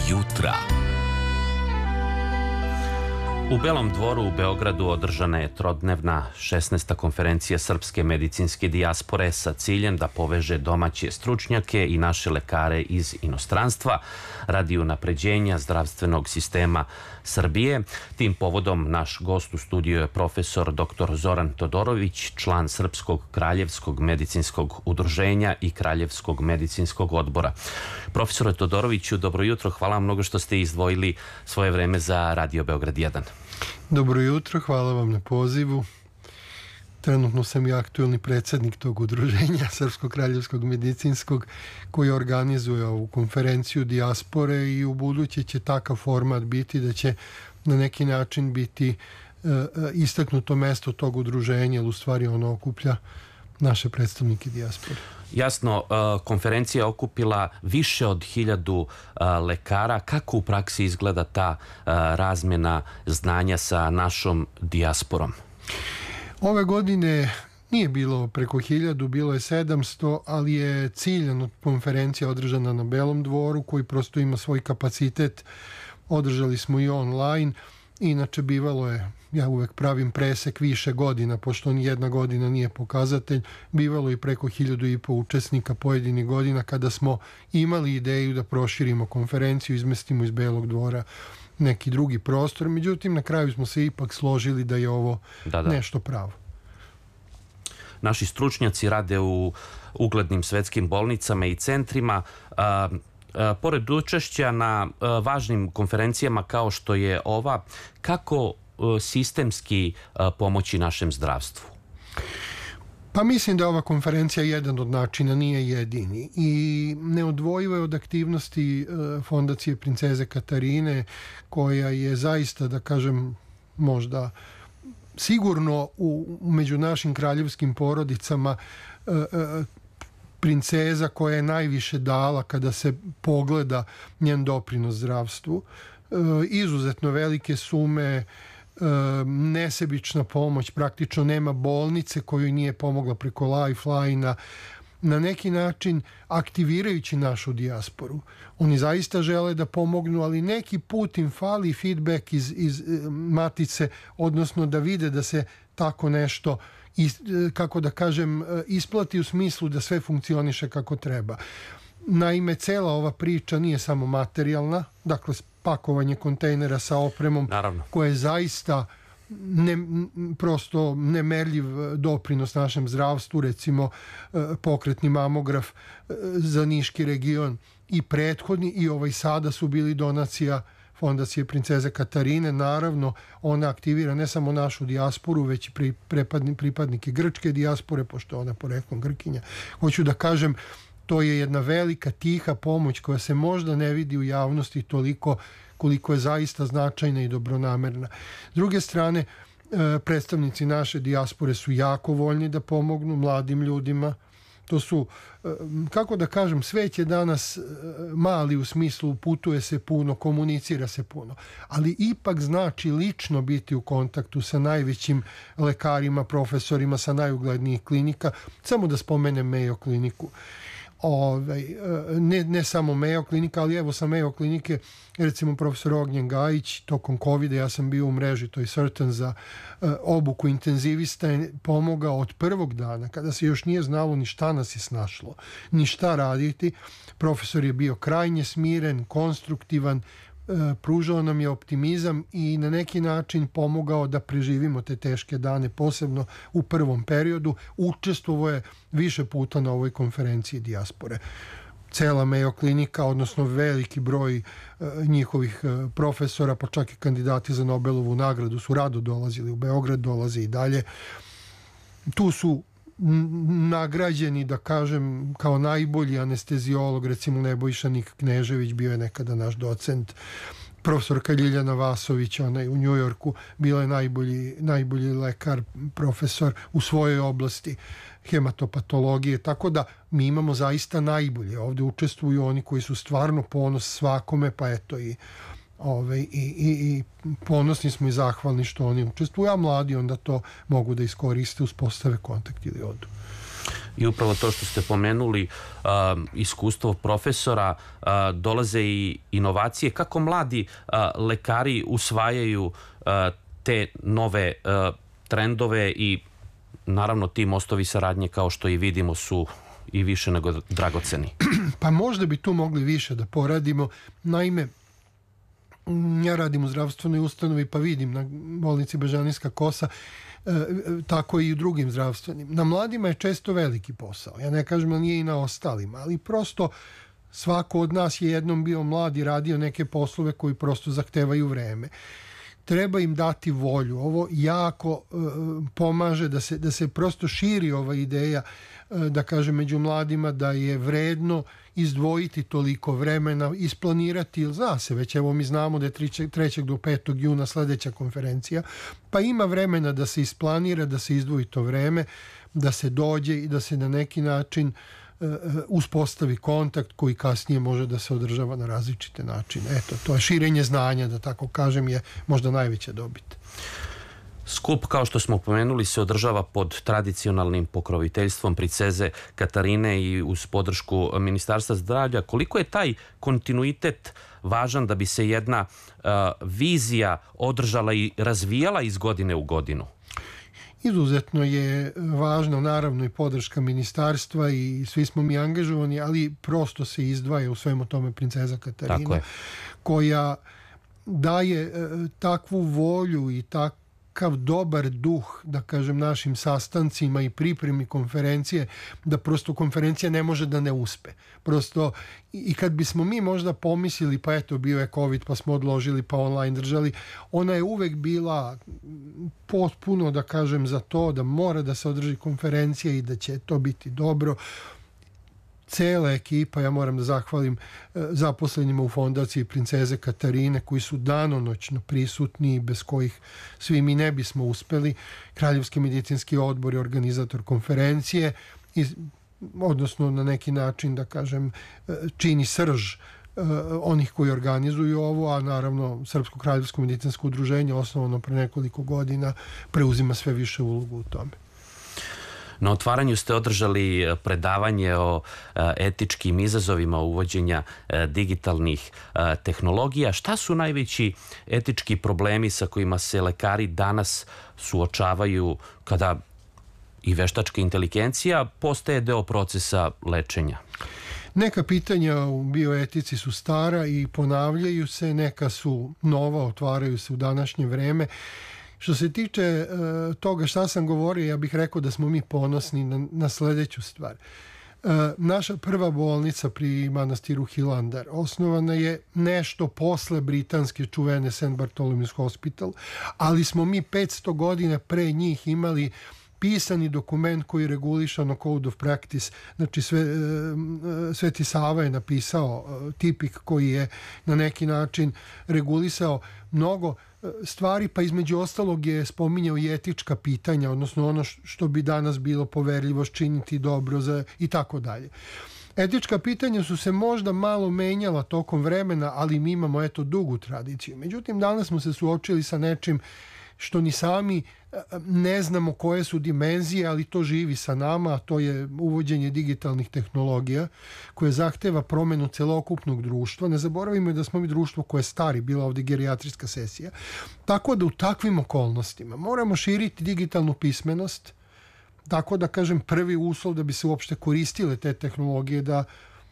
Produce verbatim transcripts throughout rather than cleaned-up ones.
jutra. U Belom dvoru u Beogradu održana je trodnevna šesnaesta konferencija srpske medicinske dijaspore sa ciljem da poveže domaće stručnjake i naše lekare iz inostranstva radi unapređenja zdravstvenog sistema Srbije. Tim povodom naš gost u studiju je profesor doktor Zoran Todorović, član Srpskog kraljevskog medicinskog udruženja i Kraljevskog medicinskog odbora. Profesore Todoroviću, dobro jutro, hvala vam mnogo što ste izdvojili svoje vreme za Radio Beograd jedan. Dobro jutro, hvala vam na pozivu. Trenutno sam i aktuelni predsjednik tog udruženja Srpskog kraljevskog medicinskog koji organizuje ovu konferenciju dijaspore i u buduće će takav format biti da će na neki način biti e, istaknuto mesto tog udruženja, jer u stvari ono okuplja naše predstavnike dijaspore. Jasno, konferencija je okupila više od hiljadu lekara. Kako u praksi izgleda ta razmjena znanja sa našom dijasporom? Ove godine nije bilo preko hiljadu, bilo je sedamsto, ali je ciljano konferencija održana na Belom dvoru koji prosto ima svoj kapacitet. Održali smo i online. Inače, bivalo je, ja uvek pravim presek više godina, pošto ni jedna godina nije pokazatelj, bivalo i preko hiljadu i po učesnika pojedinih godina kada smo imali ideju da proširimo konferenciju, izmestimo iz Belog dvora neki drugi prostor. Međutim, na kraju smo se ipak složili da je ovo da, da. nešto pravo. Naši stručnjaci rade u uglednim svetskim bolnicama i centrima. A, a, pored učešća na a, važnim konferencijama kao što je ova, kako a, sistemski a, pomoći našem zdravstvu? Pa mislim da ova konferencija jedan od načina, nije jedini, i neodvojivo je od aktivnosti e, Fondacije princeze Katarine, koja je zaista, da kažem, možda sigurno u, među našim kraljevskim porodicama e, e, princeza koja je najviše dala kada se pogleda njen doprinos zdravstvu. E, izuzetno velike sume, nesebična pomoć, praktično nema bolnice koju nije pomogla preko Lifeline-a, na neki način aktivirajući našu dijasporu. Oni zaista žele da pomognu, ali neki put im fali feedback iz, iz matice, odnosno da vide da se tako nešto, kako da kažem, isplati u smislu da sve funkcioniše kako treba. Naime, cela ova priča nije samo materijalna, dakle pakovanje kontejnera sa opremom, naravno, koje je zaista ne, prosto nemerljiv doprinos našem zdravstvu, recimo pokretni mamograf za Niški region i prethodni i ovaj sada su bili donacija Fondacije princeze Katarine. Naravno, ona aktivira ne samo našu dijasporu, već i pri, pripadnike grčke dijaspore, pošto ona poreklom Grkinja. Hoću da kažem, to je jedna velika, tiha pomoć koja se možda ne vidi u javnosti toliko koliko je zaista značajna i dobronamerna. S druge strane, predstavnici naše dijaspore su jako voljni da pomognu mladim ljudima. To su, kako da kažem, svet je danas mali u smislu putuje se puno, komunicira se puno, ali ipak znači lično biti u kontaktu sa najvećim lekarima, profesorima sa najuglednijih klinika. Samo da spomenem Mayo kliniku. Ove, ne, ne samo Mayo klinika, ali evo sa Mayo klinike, recimo profesor Ognjen Gajić, tokom covida ja sam bio u mreži toj Certain za uh, obuku intenzivista, je pomogao od prvog dana, kada se još nije znalo ni šta nas je snašlo, ni šta raditi. Profesor je bio krajnje smiren, konstruktivan, pružao nam je optimizam i na neki način pomogao da preživimo te teške dane, posebno u prvom periodu. Učestvovao je više puta na ovoj konferenciji dijaspore. Cela Mayo klinika, odnosno veliki broj uh, njihovih uh, profesora, pa čak i kandidati za Nobelovu nagradu su rado dolazili u Beograd, dolaze i dalje. Tu su nagrađeni, da kažem, kao najbolji anesteziolog, recimo Nebojša Nik Knežević, bio je nekada naš docent, profesorka Ljiljana Vasović, ona je u Njujorku, bila je najbolji, najbolji lekar, profesor u svojoj oblasti hematopatologije, tako da mi imamo zaista najbolje. Ovdje učestvuju oni koji su stvarno ponos svakome, pa eto i Ove, i, i, i ponosni smo i zahvalni što oni učestvuju, a mladi onda to mogu da iskoriste, uspostave kontakt ili odu. I upravo to što ste pomenuli, uh, iskustvo profesora, uh, dolaze i inovacije. Kako mladi uh, lekari usvajaju uh, te nove uh, trendove i naravno ti mostovi saradnje, kao što i vidimo, su i više nego dragoceni? Pa možda bi tu mogli više da poradimo. Naime, ja radim u zdravstvenoj ustanovi pa vidim na bolnici Bežanijska kosa, e, tako i u drugim zdravstvenim. Na mladima je često veliki posao. Ja ne kažem da nije i na ostalima, ali prosto svako od nas je jednom bio mlad i radio neke poslove koji prosto zahtevaju vreme. Treba im dati volju. Ovo jako e, pomaže da se, da se prosto širi ova ideja, e, da kažem, među mladima, da je vredno izdvojiti toliko vremena, isplanirati, ili zna se već, evo mi znamo da je trećeg do petog juna sledeća konferencija, pa ima vremena da se isplanira, da se izdvoji to vreme, da se dođe i da se na neki način uspostavi kontakt koji kasnije može da se održava na različite načine. Eto, to je širenje znanja, da tako kažem, je možda najveća dobit. Skup, kao što smo pomenuli, se održava pod tradicionalnim pokroviteljstvom princeze Katarine i uz podršku Ministarstva zdravlja. Koliko je taj kontinuitet važan da bi se jedna uh, vizija održala i razvijala iz godine u godinu? Izuzetno je važna, naravno, i podrška ministarstva i svi smo mi angažovani, ali prosto se izdvaja u svemu tome princeza Katarina, koja daje e, takvu volju i takav dobar duh, da kažem, našim sastancima i pripremi konferencije, da prosto konferencija ne može da ne uspe. Prosto, i kad bismo mi možda pomislili, pa eto, bio je COVID, pa smo odložili, pa online držali, ona je uvek bila potpuno, da kažem, za to da mora da se održi konferencija i da će to biti dobro. Cela ekipa, ja moram da zahvalim zaposlenima u fondaciji princeze Katarine, koji su danonoćno prisutni i bez kojih svi mi ne bismo uspeli. Kraljevski medicinski odbor je organizator konferencije i, odnosno na neki način, da kažem, čini srž onih koji organizuju ovo, a naravno Srpsko kraljevsko medicinsko udruženje, osnovano pre nekoliko godina, preuzima sve više ulogu u tome. Na otvaranju ste održali predavanje o etičkim izazovima uvođenja digitalnih tehnologija. Šta su najveći etički problemi sa kojima se lekari danas suočavaju kada i veštačka inteligencija postaje deo procesa lečenja? Neka pitanja u bioetici su stara i ponavljaju se, neka su nova, otvaraju se u današnje vreme. Što se tiče e, toga šta sam govorio, ja bih rekao da smo mi ponosni na, na sledeću stvar. E, naša prva bolnica pri manastiru Hilandar osnovana je nešto posle britanske čuvene Saint Bartholomew's Hospital, ali smo mi petsto godina pre njih imali pisani dokument koji je regulišano Code of Practice, znači sve, Sveti Sava je napisao tipik koji je na neki način regulisao mnogo stvari, pa između ostalog je spominjao i etička pitanja, odnosno ono što bi danas bilo poverljivost, činiti dobro za, i tako dalje. Etička pitanja su se možda malo menjala tokom vremena, ali mi imamo eto dugu tradiciju. Međutim, danas smo se suočili sa nečim što ni sami ne znamo koje su dimenzije, ali to živi sa nama, a to je uvođenje digitalnih tehnologija koje zahteva promenu celokupnog društva. Ne zaboravimo da smo mi društvo koje je stari, bila ovdje gerijatrijska sesija. Tako da u takvim okolnostima moramo širiti digitalnu pismenost, tako da kažem prvi uslov da bi se uopšte koristile te tehnologije, da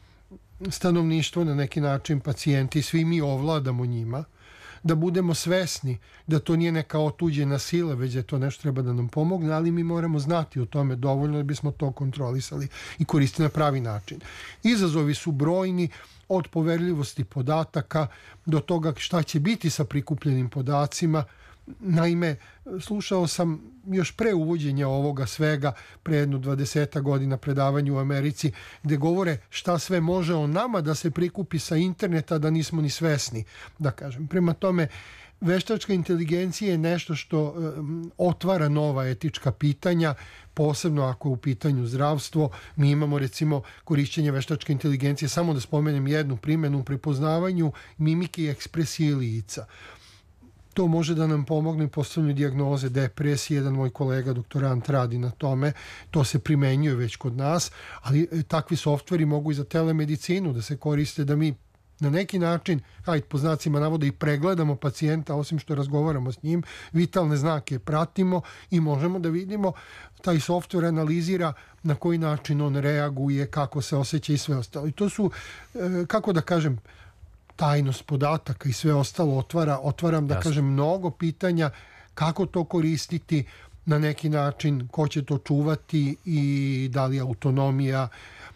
stanovništvo na neki način, pacijenti, svi mi ovladamo njima, da budemo svesni da to nije neka otuđena sila, već da to nešto treba da nam pomogne, ali mi moramo znati o tome dovoljno da bismo to kontrolisali i koristiti na pravi način. Izazovi su brojni, od poverljivosti podataka do toga šta će biti sa prikupljenim podacima. Naime, slušao sam još pre uvođenja ovoga svega, pre jedno dvadeseta godina predavanje u Americi, gde govore šta sve može o nama da se prikupi sa interneta, da nismo ni svesni, da kažem. Prema tome, veštačka inteligencija je nešto što um, otvara nova etička pitanja, posebno ako je u pitanju zdravstvo. Mi imamo recimo korišćenje veštačke inteligencije, samo da spomenem jednu primjenu u prepoznavanju mimike i ekspresije lica. to može da nam pomogne u postavljanju dijagnoze depresije. Jedan moj kolega, doktorant, radi na tome. To se primenjuje već kod nas, ali takvi softveri mogu i za telemedicinu da se koriste, da mi na neki način, hajde po znacima navoda, i pregledamo pacijenta, osim što razgovaramo s njim, vitalne znake pratimo i možemo da vidimo, taj softver analizira na koji način on reaguje, kako se osjeća i sve ostalo. I to su, kako da kažem, tajnost podataka i sve ostalo otvara, otvaram da Jasne. kažem mnogo pitanja kako to koristiti na neki način, ko će to čuvati i da li autonomija.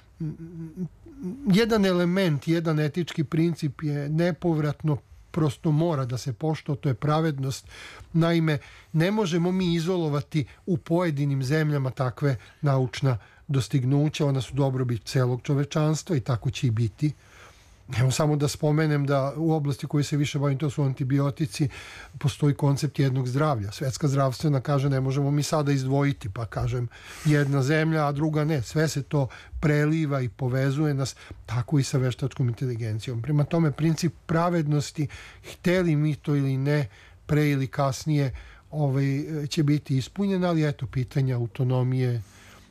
Jedan element, jedan etički princip je nepovratno, prosto mora da se poštuje, to je pravednost. Naime, ne možemo mi izolovati u pojedinim zemljama takve naučna dostignuća, ona su dobrobit celog čovečanstva i tako će i biti. Evo samo da spomenem da u oblasti koje se više bavim, to su antibiotici, postoji koncept jednog zdravlja. Svetska zdravstvena kaže ne možemo mi sada izdvojiti, pa kažem jedna zemlja, a druga ne. Sve se to preliva i povezuje nas, tako i sa veštačkom inteligencijom. Prema tome, princip pravednosti, hteli mi to ili ne, pre ili kasnije ovaj, će biti ispunjen, ali eto, pitanja autonomije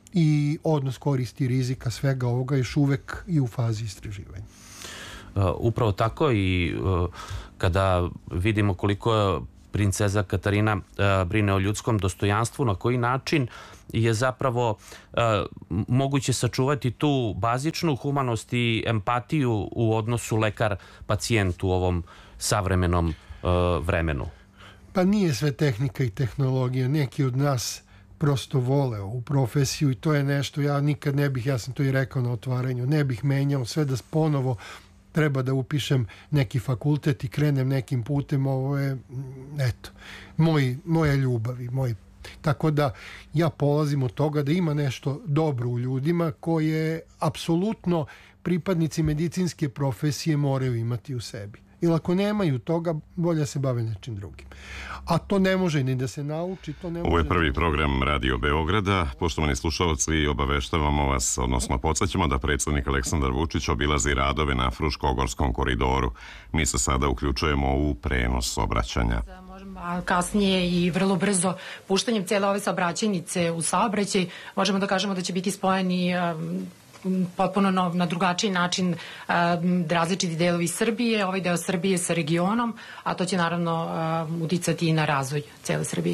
i odnos koristi rizika svega ovoga još uvek i u fazi istraživanja. Uh, upravo tako i uh, kada vidimo koliko princeza Katarina uh, brine o ljudskom dostojanstvu, na koji način je zapravo uh, moguće sačuvati tu bazičnu humanost i empatiju u odnosu lekar-pacijent u ovom savremenom uh, vremenu? Pa nije sve tehnika i tehnologija. Neki od nas prosto vole ovu profesiju i to je nešto, ja nikad ne bih, ja sam to i rekao na otvaranju, ne bih menjao sve da ponovo treba da upišem neki fakultet i krenem nekim putem, ovo je, eto, moj, moja ljubav i moj. Tako da ja polazim od toga da ima nešto dobro u ljudima koje apsolutno pripadnici medicinske profesije moraju imati u sebi. Ili ako nemaju toga, bolje se bave nečim drugim. A to ne može ni da se nauči. To ne Ovo je može prvi da... program Radio Beograda. Poštovani slušalci, obaveštavamo vas, odnosno podsjećamo da predsjednik Aleksandar Vučić obilazi radove na Fruškogorskom koridoru. Mi se sada uključujemo u prenos obraćanja. A kasnije i vrlo brzo puštanjem cele ove saobraćajnice u saobraćaj možemo da kažemo da će biti spojeni um, potpuno na, na drugačiji način um, različiti delovi Srbije, ovaj deo Srbije sa regionom, a to će naravno um, uticati i na razvoj cele Srbije.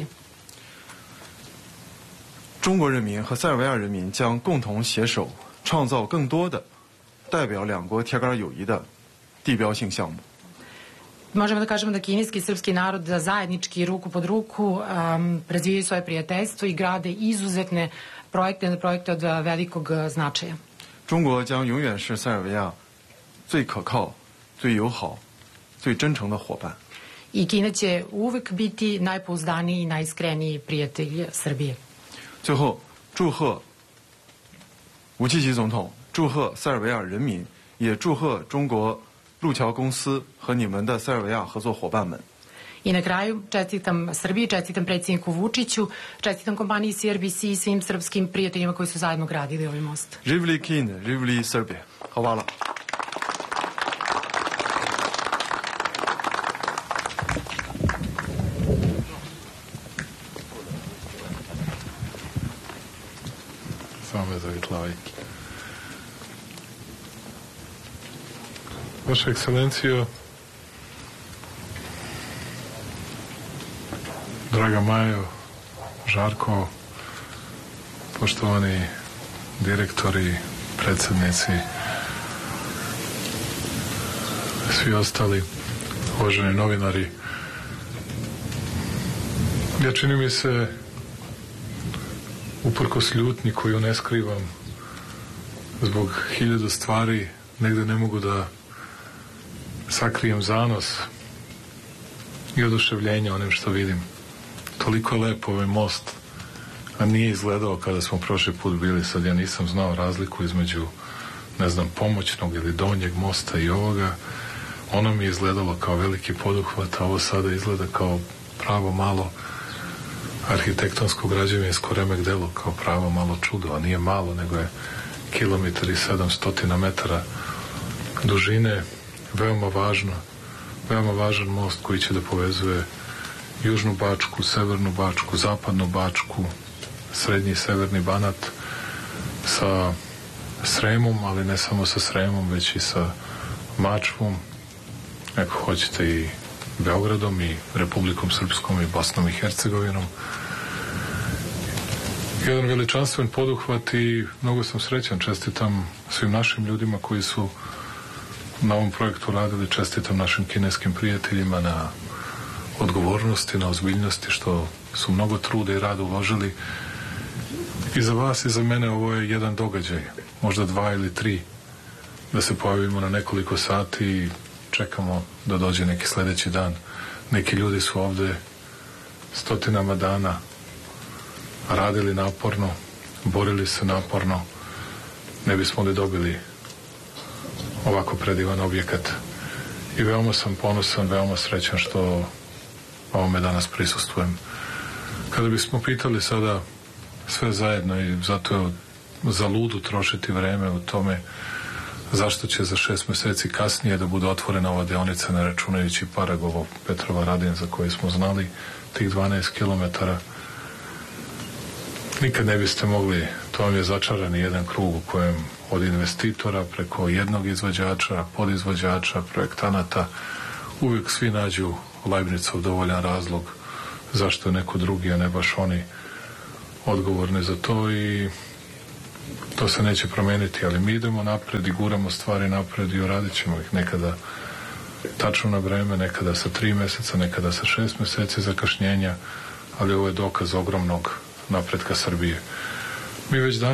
中国人民和塞尔维亚人民将共同携手创造更多的代表两国铁杆友谊的地标性项目。 Možemo da kažemo da kineski i srpski narod zajednički ruku pod ruku um, razvijaju svoje prijateljstvo i grade izuzetne projekte, projekte od velikog značaja. 中国将永远是塞尔维亚最可靠、最友好、最真诚的伙伴。 I Kina će uvek biti najpouzdaniji i najiskreniji prijatelj Srbije. 最后，祝贺吴奇奇总统，祝贺塞尔维亚人民，也祝贺中国路桥公司和你们的塞尔维亚合作伙伴们。 I na kraju čestitam Srbiji, čestitam predsjedniku Vučiću, čestitam kompaniji C R B C i svim srpskim prijateljima koji su zajedno gradili ovaj most. Živjeli Kina, živjeli Srbija. Hvala. Same zavitlavajke. Vaša ekscelencijo, draga Majo, Žarko, poštovani direktori, predsjednici, svi ostali, uvaženi novinari. Ja čini mi se, uprkos ljutnji koju ne skrivam, zbog hiljadu stvari negde ne mogu da sakrijem zanos i oduševljenje onim što vidim. Toliko je lepo ovaj most, a nije izgledao kada smo prošli put bili. Sad ja nisam znao razliku između, ne znam, pomoćnog ili donjeg mosta i ovoga. Ono mi je izgledalo kao veliki poduhvat, a ovo sada izgleda kao pravo malo arhitektonsko građevinsko remek delo, kao pravo malo čudo, a nije malo, nego je kilometar i sedamstotina metara dužine. Veoma važno, veoma važan most koji će da povezuje Južnu Bačku, Severnu Bačku, Zapadnu Bačku, Srednji i Severni Banat, sa Sremom, ali ne samo sa Sremom, već i sa Mačvom, ako hoćete i Beogradom i Republikom Srpskom i Bosnom i Hercegovinom. Jedan veličanstven poduhvat i mnogo sam srećan, čestitam svim našim ljudima koji su na ovom projektu radili, čestitam našim kineskim prijateljima na odgovornosti, na ozbiljnosti, što su mnogo truda i rada uložili. I za vas i za mene ovo je jedan događaj, možda dva ili tri, da se pojavimo na nekoliko sati i čekamo da dođe neki sledeći dan. Neki ljudi su ovde stotinama dana radili naporno, borili se naporno, ne bismo li dobili ovako predivan objekat. I veoma sam ponosan, veoma srećan što ovome danas prisustvujem. Kada bismo pitali sada sve zajedno, i zato je za ludu trošiti vreme u tome zašto će za šest meseci kasnije da bude otvorena ova deonica, ne računajući Paragovo, Petrova Radin, za koje smo znali, tih dvanaest kilometara, nikad ne biste mogli, to vam je začarani jedan krug u kojem od investitora preko jednog izvođača, podizvođača, projektanata, uvijek svi nađu Leibnicov dovoljan razlog zašto je neko drugi, a ne baš oni odgovorni za to, i to se neće promeniti, ali mi idemo napred i guramo stvari napred i uradit ćemo ih nekada tačno na vreme, nekada sa tri meseca, nekada sa šest meseci zakašnjenja, ali ovo je dokaz ogromnog napretka Srbije. Mi već danas